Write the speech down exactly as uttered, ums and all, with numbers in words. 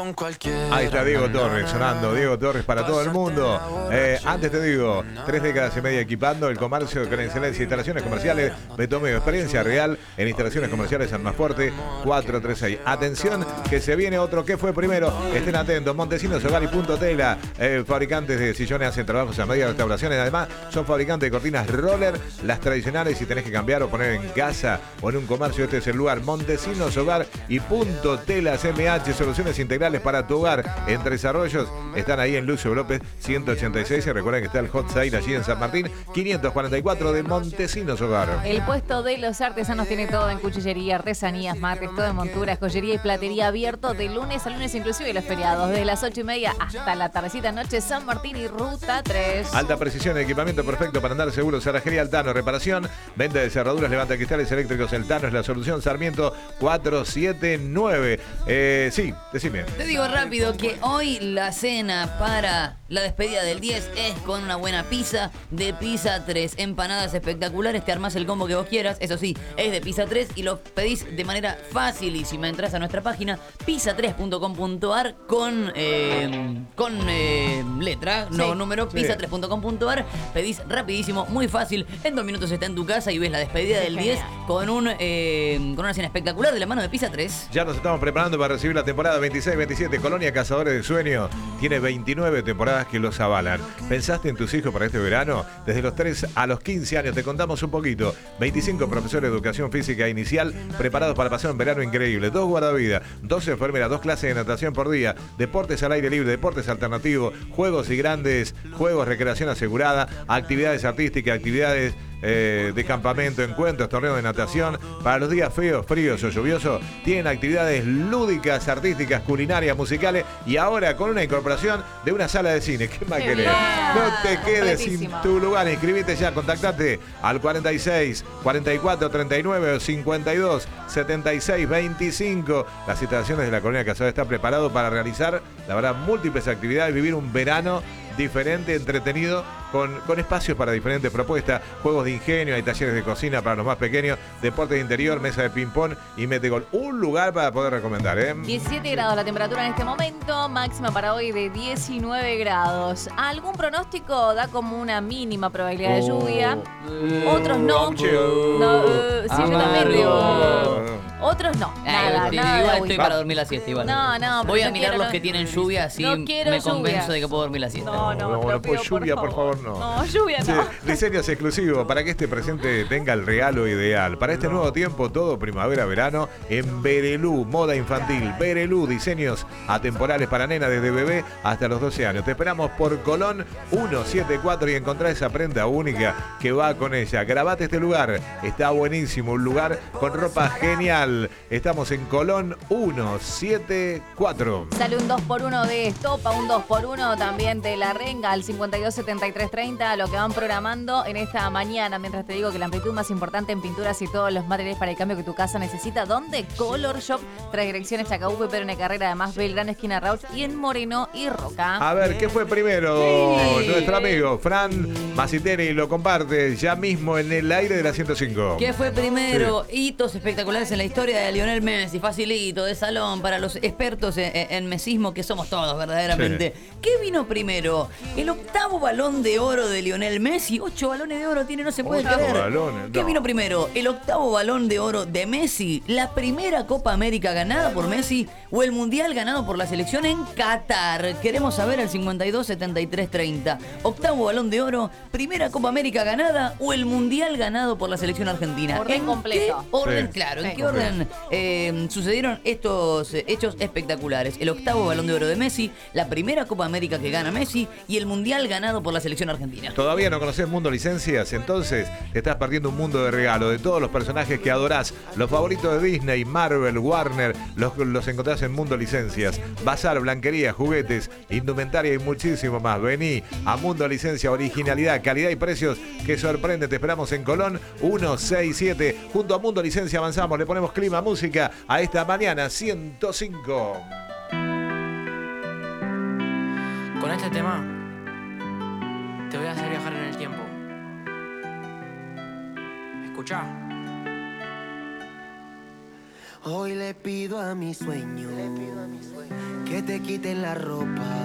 Ahí está Diego Torres sonando, Diego Torres para todo el mundo. Eh, antes te digo, tres décadas y media equipando el comercio con excelencia, instalaciones comerciales, Betomeo, experiencia real en instalaciones comerciales Almafuerte cuatro tres seis. Atención, que se viene otro. ¿Qué fue primero? Estén atentos. Montesinos Hogar y Punto Tela, eh, fabricantes de sillones, hacen trabajos a medida de restauraciones. Además, son fabricantes de cortinas roller, las tradicionales. Si tenés que cambiar o poner en casa o en un comercio, este es el lugar. Montesinos Hogar y Punto Tela, C M H, soluciones integrales para tu hogar en Tres Arroyos. Están ahí en Lucio López ciento ochenta y seis. Y recuerden que está el Hot Sale allí en San Martín quinientos cuarenta y cuatro de Montesinos Hogar. El puesto de los artesanos tiene todo en cuchillería, artesanías, mates, todo en monturas, joyería y platería, abierto de lunes a lunes, inclusive los feriados, desde las ocho y media hasta la tardecita noche. San Martín y Ruta tres. Alta precisión, equipamiento perfecto para andar seguro. Cerrajería Altano, reparación, venta de cerraduras, levanta cristales eléctricos. El Tano es la solución. Sarmiento cuatrocientos setenta y nueve. Eh, sí, decime. Te digo rápido que hoy la cena para la despedida del diez es con una buena pizza de Pizza tres. Empanadas espectaculares, te armás el combo que vos quieras. Eso sí, es de Pizza tres y lo pedís de manera facilísima. Entrás a nuestra página pizza tres punto com punto ar con, eh, con eh, letra, no Sí. número, Sí. pizza tres punto com punto ar. Pedís rapidísimo, muy fácil. En dos minutos está en tu casa y ves la despedida del diez con, un, eh, con una cena espectacular de la mano de Pizza tres. Ya nos estamos preparando para recibir la temporada veintiséis veintisiete. Colonia Cazadores de Sueño tiene veintinueve temporadas que los avalan. ¿Pensaste en tus hijos para este verano? Desde los tres a los quince años te contamos un poquito. veinticinco profesores de educación física inicial preparados para pasar un verano increíble. Dos guardavidas, dos enfermeras, dos clases de natación por día, deportes al aire libre, deportes alternativos, juegos y grandes juegos, recreación asegurada, actividades artísticas, actividades Eh, de campamento, encuentros, torneos de natación. Para los días feos, fríos o lluviosos, tienen actividades lúdicas, artísticas, culinarias, musicales y ahora con una incorporación de una sala de cine. ¿Qué más ¡Qué querés? bien! No te quedes sin Completísimo. tu lugar. Inscribite ya, contactate al cuarenta y seis, cuarenta y cuatro, treinta y nueve o cincuenta y dos, setenta y seis, veinticinco. Las instalaciones de la Colonia Cazadores están preparados para realizar, la verdad, múltiples actividades, vivir un verano diferente, entretenido, con, con espacios para diferentes propuestas, juegos de ingenio, hay talleres de cocina para los más pequeños, deportes de interior, mesa de ping-pong y metegol. Un lugar para poder recomendar, ¿eh? diecisiete grados la temperatura en este momento, máxima para hoy de diecinueve grados. ¿Algún pronóstico da como una mínima probabilidad de lluvia? Otros no. No, eh, sí, yo también digo. Otros no. Nada, Eh, nada. igual de estoy Wii. para dormir la siesta igual. No, no, Voy pero a yo mirar quiero los lo- que tienen lluvia, así No quiero me lluvia. convenzo de que puedo dormir la siesta. No, no, No, te bueno, lo pues pido, lluvia, por favor, no. No, lluvia Sí, no. diseños exclusivos para que este presente tenga el regalo ideal. Para este nuevo tiempo, todo primavera-verano en Berelú, moda infantil. Berelú, diseños atemporales para nena desde bebé hasta los doce años. Te esperamos por Colón ciento setenta y cuatro y encontrá esa prenda única que va con ella. Grabate este lugar, está buenísimo, un lugar con ropa genial. Estamos en Colón ciento setenta y cuatro. Sale un dos por uno de Estopa, un dos por uno también de La Renga al cincuenta y dos setenta y tres treinta, lo que van programando en esta mañana, mientras te digo que la amplitud más importante en pinturas y todos los materiales para el cambio que tu casa necesita. ¿Dónde? Color Shop, tres direcciones, Chacabuco y Pedro N. Carrera, además Belgrano, esquina Rauch y en Moreno y Roca. A ver, ¿qué fue primero? Sí. Nuestro amigo Fran Maciteri lo comparte ya mismo en el aire de la ciento cinco. ¿Qué fue primero? Hitos espectaculares en la historia de Lionel Messi. Facilito, de salón, para los expertos en, en mesismo que somos todos, verdaderamente. Sí. ¿Qué vino primero? El octavo balón de oro de Lionel Messi. Ocho balones de oro tiene, no se puede Ocho creer. balones, ¿Qué no. vino primero? ¿El octavo balón de oro de Messi? ¿La primera Copa América ganada por Messi? ¿O el Mundial ganado por la selección en Qatar? Queremos saber al cincuenta y dos setenta y tres treinta. Octavo balón de oro, primera Copa América ganada o el Mundial ganado por la selección argentina. Orden ¿En completo. qué orden, Sí. claro, Sí. en qué orden eh, sucedieron estos eh, hechos espectaculares? El octavo balón de oro de Messi, la primera Copa América que gana Messi y el Mundial ganado por la selección argentina. ¿Todavía no conoces Mundo Licencias? Entonces te estás perdiendo un mundo de regalo de todos los personajes que adorás. Los favoritos de Disney, Marvel, Warner, los, los encontrás en Mundo Licencias. Bazar, blanquería, juguetes, indumentaria y muchísimo más. Vení a Mundo Licencia, originalidad, calidad y precios que sorprende. Te esperamos en Colón ciento sesenta y siete. Junto a Mundo Licencia avanzamos, le ponemos clima, música a esta mañana ciento cinco. Con este tema te voy a hacer viajar en el tiempo. Escuchá. Hoy le pido a mi sueño que te quiten la ropa.